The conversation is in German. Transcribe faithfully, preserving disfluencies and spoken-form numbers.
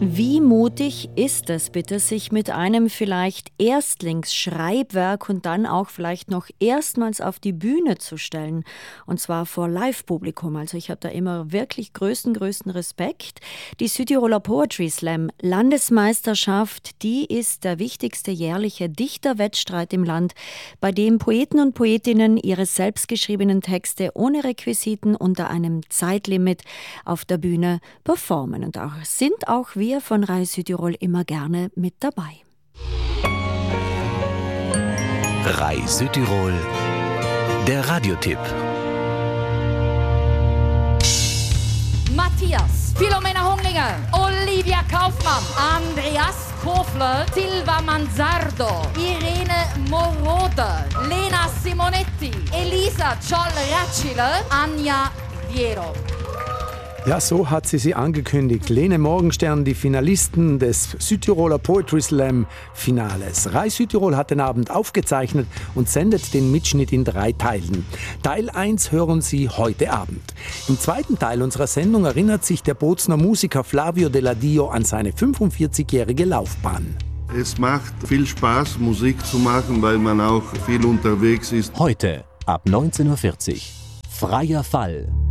Wie mutig ist es bitte, sich mit einem vielleicht Erstlingsschreibwerk und dann auch vielleicht noch erstmals auf die Bühne zu stellen, und zwar vor Live-Publikum. Also ich habe da immer wirklich größten, größten Respekt. Die Südtiroler Poetry Slam Landesmeisterschaft, die ist der wichtigste jährliche Dichterwettstreit im Land, bei dem Poeten und Poetinnen ihre selbstgeschriebenen Texte ohne Requisiten unter einem Zeitlimit auf der Bühne performen. Und auch sind auch wir von Rai Südtirol immer gerne mit dabei. Rai Südtirol, der Radiotipp. Matthias, Philomena Hunglinge, Olivia Kaufmann, Andreas Kofler, Silva Manzardo, Irene Morode, Lena Simonetti, Elisa Czoll-Ratschile, Anja Viero. Ja, so hat sie sie angekündigt. Lene Morgenstern, die Finalisten des Südtiroler Poetry Slam Finales. Rai Südtirol hat den Abend aufgezeichnet und sendet den Mitschnitt in drei Teilen. Teil eins hören Sie heute Abend. Im zweiten Teil unserer Sendung erinnert sich der Bozner Musiker Flavio Della Dio an seine fünfundvierzigjährige Laufbahn. Es macht viel Spaß, Musik zu machen, weil man auch viel unterwegs ist. Heute ab neunzehn Uhr vierzig. Freier Fall.